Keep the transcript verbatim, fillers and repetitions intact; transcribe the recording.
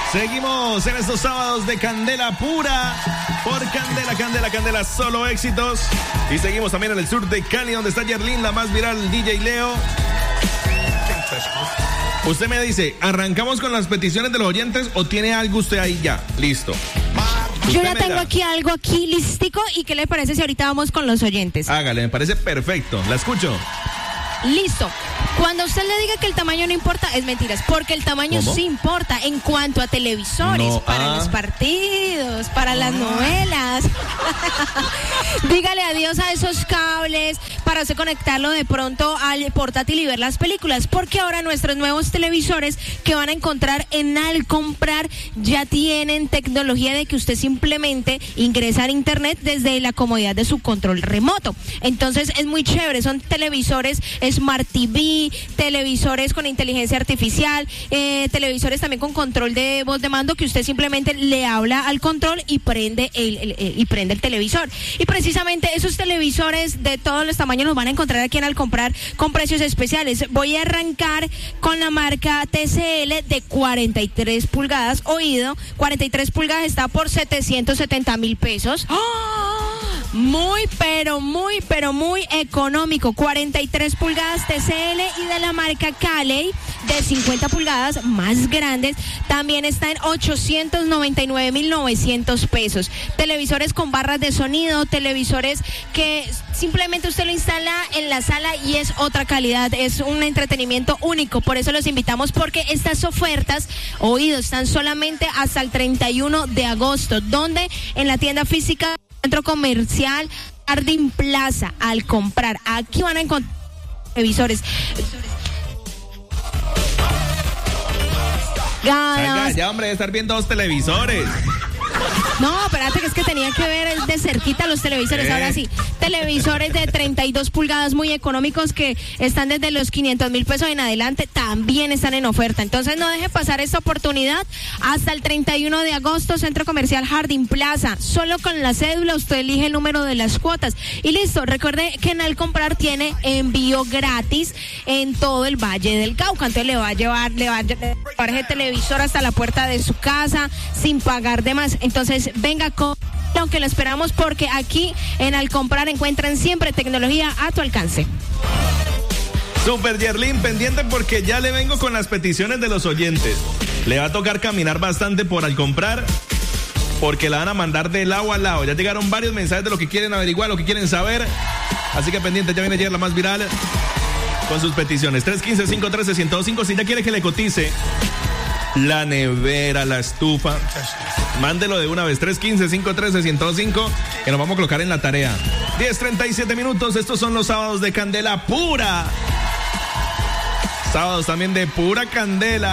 Seguimos en estos sábados de Candela Pura. Por Candela, Candela, Candela, solo éxitos. Y seguimos también en el sur de Cali, donde está Yerlin, la más viral, D J Leo. Usted me dice, ¿arrancamos con las peticiones de los oyentes o tiene algo usted ahí ya? Listo. Yo ya tengo da. aquí algo aquí listico. ¿Y qué le parece si ahorita vamos con los oyentes? Hágale, me parece perfecto. La escucho. Listo. Cuando usted le diga que el tamaño no importa, es mentiras, porque el tamaño ¿Cómo? sí importa en cuanto a televisores, no, para ah. los partidos, para ah. las novelas. Dígale adiós a esos cables para usted conectarlo de pronto al portátil y ver las películas, porque ahora nuestros nuevos televisores que van a encontrar en Al Comprar ya tienen tecnología de que usted simplemente ingresa al internet desde la comodidad de su control remoto. Entonces es muy chévere, son televisores Smart T V, televisores con inteligencia artificial, eh, televisores también con control de voz de mando, que usted simplemente le habla al control y prende el, el, el y prende el televisor. Y precisamente esos televisores de todos los tamaños los van a encontrar aquí en Al Comprar con precios especiales. Voy a arrancar con la marca T C L de cuarenta y tres pulgadas, oído, cuarenta y tres pulgadas está por setecientos setenta mil pesos. ¡Oh! Muy, pero muy, pero muy económico. cuarenta y tres pulgadas T C L, y de la marca Caley de cincuenta pulgadas más grandes también está en ochocientos noventa y nueve mil novecientos pesos. Televisores con barras de sonido, televisores que simplemente usted lo instala en la sala y es otra calidad, es un entretenimiento único. Por eso los invitamos, porque estas ofertas, oídos, están solamente hasta el treinta y uno de agosto, donde en la tienda física Centro Comercial Jardín Plaza. Al Comprar, aquí van a encontrar televisores. Ganas. Ya, hombre, de estar viendo dos televisores. No, espérate, que es que tenía que ver de cerquita los televisores. ¿Eh? Ahora sí, televisores de treinta y dos pulgadas muy económicos que están desde los quinientos mil pesos en adelante, también están en oferta. Entonces no deje pasar esta oportunidad hasta el treinta y uno de agosto, Centro Comercial Jardín Plaza. Solo con la cédula usted elige el número de las cuotas y listo. Recuerde que en Al Comprar tiene envío gratis en todo el Valle del Cauca. Entonces le va a llevar, le va a llevar ese televisor hasta la puerta de su casa sin pagar de más. Entonces venga con, aunque lo esperamos, porque aquí en Al Comprar encuentran siempre tecnología a tu alcance. Super Yerlin, pendiente porque ya le vengo con las peticiones de los oyentes. Le va a tocar caminar bastante por Al Comprar, porque la van a mandar de lado a lado. Ya llegaron varios mensajes de lo que quieren averiguar, lo que quieren saber. Así que pendiente, ya viene ayer la más viral con sus peticiones. tres uno cinco, cinco uno tres, uno cero cinco. Si ya quiere que le cotice la nevera, la estufa, mándelo de una vez. tres uno cinco, cinco uno tres, uno cero cinco, que nos vamos a colocar en la tarea. diez treinta y siete minutos. Estos son los sábados de Candela Pura. Sábados también de pura candela.